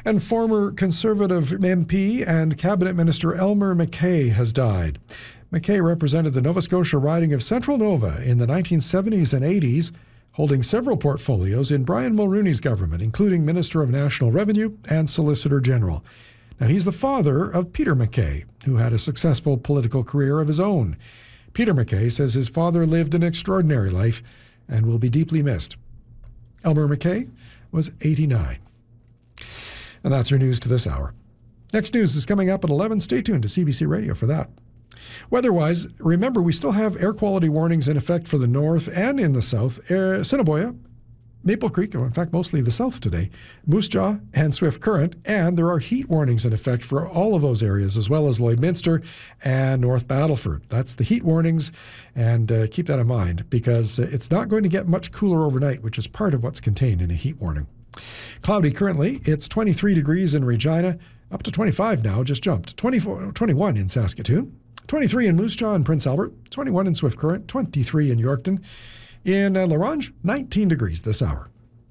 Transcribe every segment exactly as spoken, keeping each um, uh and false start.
And former Conservative M P and Cabinet Minister Elmer MacKay has died. MacKay represented the Nova Scotia riding of Central Nova in the nineteen seventies and eighties, holding several portfolios in Brian Mulroney's government, including Minister of National Revenue and Solicitor General. Now, he's the father of Peter MacKay, who had a successful political career of his own. Peter MacKay says his father lived an extraordinary life and will be deeply missed. Elmer MacKay was eighty-nine. And that's your news to this hour. Next news is coming up at eleven. Stay tuned to C B C Radio for that. Weather-wise, remember we still have air quality warnings in effect for the north and in the south. Air, Assiniboia, Maple Creek, or in fact mostly the south today, Moose Jaw and Swift Current, and there are heat warnings in effect for all of those areas, as well as Lloydminster and North Battleford. That's the heat warnings, and uh, keep that in mind, because it's not going to get much cooler overnight, which is part of what's contained in a heat warning. Cloudy currently, it's twenty-three degrees in Regina, up to twenty-five now, just jumped. twenty-four, twenty-one in Saskatoon, twenty-three in Moose Jaw and Prince Albert, twenty-one in Swift Current, twenty-three in Yorkton. In uh, La Ronge, nineteen degrees this hour.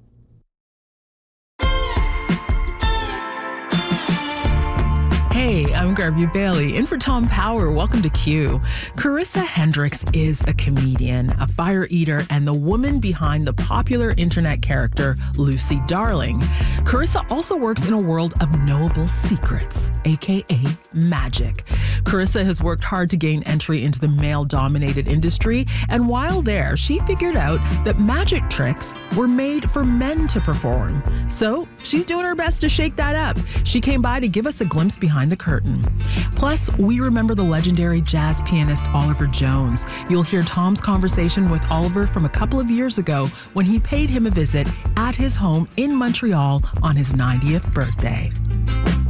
Hey, I'm Garvey Bailey, in for Tom Power. Welcome to Q. Carissa Hendricks is a comedian, a fire eater, and the woman behind the popular internet character Lucy Darling. Carissa also works in a world of knowable secrets, aka magic. Carissa has worked hard to gain entry into the male-dominated industry, and while there, she figured out that magic tricks were made for men to perform. So she's doing her best to shake that up. She came by to give us a glimpse behind the curtain. Plus, we remember the legendary jazz pianist Oliver Jones. You'll hear Tom's conversation with Oliver from a couple of years ago when he paid him a visit at his home in Montreal on his ninetieth birthday.